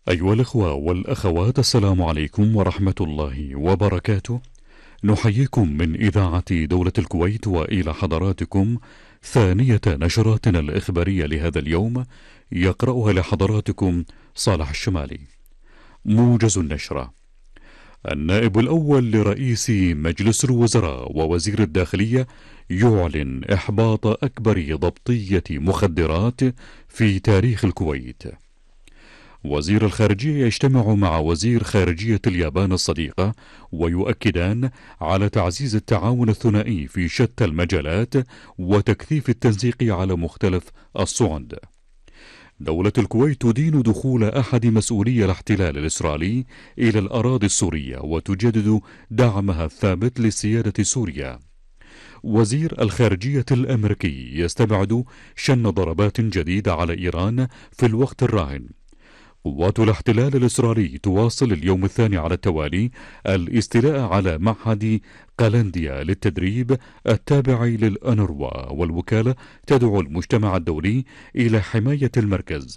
أيها الأخوة والأخوات، السلام عليكم ورحمة الله وبركاته. نحييكم من إذاعة دولة الكويت وإلى حضراتكم ثانية نشراتنا الإخبارية لهذا اليوم، يقرأها لحضراتكم صالح الشمالي. موجز النشرة. النائب الأول لرئيس مجلس الوزراء ووزير الداخلية يعلن إحباط أكبر ضبطية مخدرات في تاريخ الكويت. وزير الخارجية يجتمع مع وزير خارجية اليابان الصديقة ويؤكدان على تعزيز التعاون الثنائي في شتى المجالات وتكثيف التنسيق على مختلف الصعد. دولة الكويت تدين دخول أحد مسؤولي الاحتلال الإسرائيلي إلى الأراضي السورية وتجدد دعمها الثابت لسيادة سوريا. وزير الخارجية الأمريكي يستبعد شن ضربات جديدة على إيران في الوقت الراهن. قوات الاحتلال الإسرائيلي تواصل اليوم الثاني على التوالي الاستيلاء على معهد قلنديا للتدريب التابع للأنروا، والوكالة تدعو المجتمع الدولي إلى حماية المركز.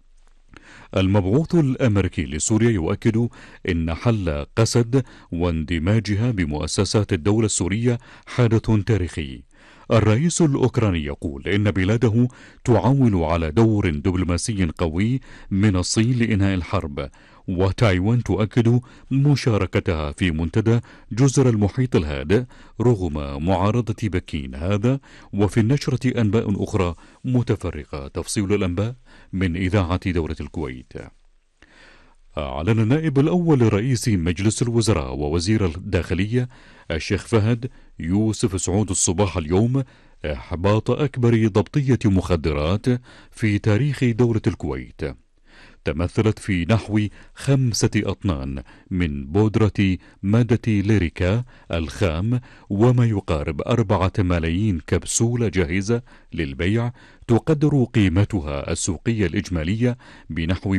المبعوث الأمريكي لسوريا يؤكد أن حل قسد واندماجها بمؤسسات الدولة السورية حدث تاريخي. الرئيس الأوكراني يقول إن بلاده تعول على دور دبلوماسي قوي من الصين لإنهاء الحرب، وتايوان تؤكد مشاركتها في منتدى جزر المحيط الهادئ رغم معارضة بكين. هذا وفي النشرة أنباء أخرى متفرقة. تفصيل الأنباء من إذاعة دولة الكويت. أعلن النائب الأول لرئيس مجلس الوزراء ووزير الداخلية الشيخ فهد يوسف سعود الصباح اليوم إحباط أكبر ضبطية مخدرات في تاريخ دولة الكويت، تمثلت في نحو 5 أطنان من بودرة مادة ليريكا الخام، وما يقارب 4 ملايين كبسولة جاهزة للبيع، تقدر قيمتها السوقية الإجمالية بنحو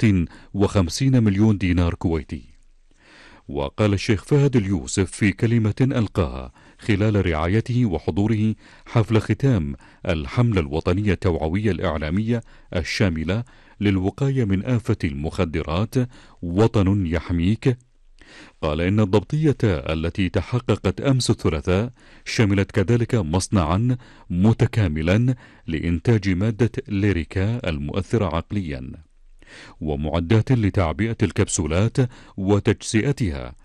150 مليون دينار كويتي. وقال الشيخ فهد اليوسف في كلمة ألقاها خلال رعايته وحضوره حفل ختام الحملة الوطنية التوعوية الإعلامية الشاملة للوقاية من آفة المخدرات وطن يحميك، قال إن الضبطية التي تحققت أمس الثلاثاء شملت كذلك مصنعا متكاملا لإنتاج مادة ليريكا المؤثرة عقليا، ومعدات لتعبئة الكبسولات وتجزئتها